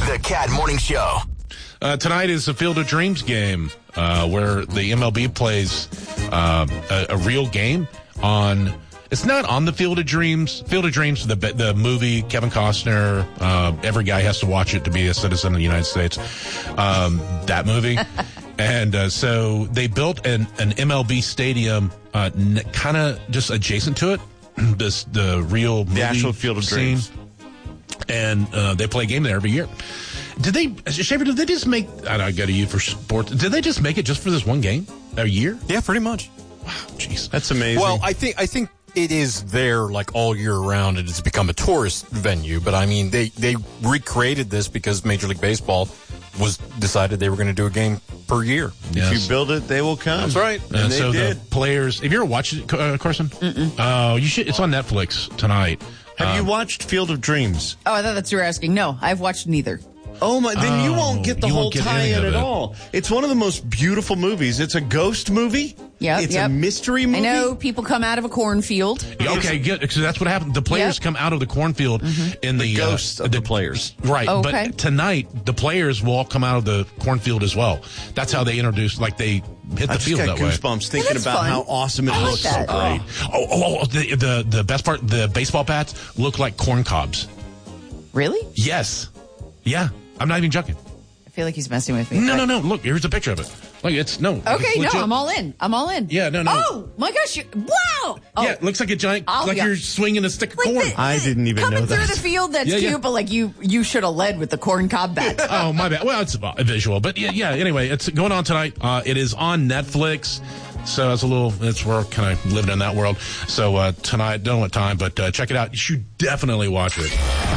The Cat Morning Show. Tonight is the Field of Dreams game, where the MLB plays a real game on. It's not on the Field of Dreams. Field of Dreams, the movie, Kevin Costner. Every guy has to watch it to be a citizen of the United States. That movie. And so they built an MLB stadium kind of just adjacent to it. The real movie, the actual Field of Dreams. And they play a game there every year. Shaver, did they just make, I got to you for sports, did they just make it just for this one game a year? Yeah, pretty much. Wow, jeez. That's amazing. Well, I think it is there like all year round, and it's become a tourist venue. But I mean, they recreated this because Major League Baseball decided they were going to do a game per year. Yes. If you build it, they will come. That's right. And they so did. the players, have you ever watched it, Carson? Mm-mm. Oh, you should. It's on Netflix tonight. Have you watched Field of Dreams? Oh, I thought that's what you were asking. No, I've watched neither. Oh my! Then you won't get the you whole won't get tie-in any of at it. all. It's one of the most beautiful movies. It's a ghost movie. Yep, It's yep. a mystery movie. I know people come out of a cornfield. Okay, good. So that's what happened. The players come out of the cornfield in the ghosts of the players. Right. Okay. But tonight, the players will all come out of the cornfield as well. That's how they introduce, like they hit the I just field got that way. goosebumps thinking that's about fun. how awesome it I like looks. that. Great. The best part, the baseball bats look like corn cobs. Really? Yes. Yeah. I'm not even joking. I feel like he's messing with me. No. Look, here's a picture of it. Like it's Okay, it's no, legit. I'm all in. Yeah, no. Oh my gosh! Wow! Oh, Yeah, it looks like a giant, like yeah. you're swinging a stick of like corn. I didn't even coming know through that. the field. That's Yeah, yeah. cute, but like you should have led with the corn cob bat. Oh, my bad. Well, it's a visual, but yeah. Anyway, it's going on tonight. It is on Netflix. So we're kind of living in that world. So tonight, don't know what time, but check it out. You should definitely watch it.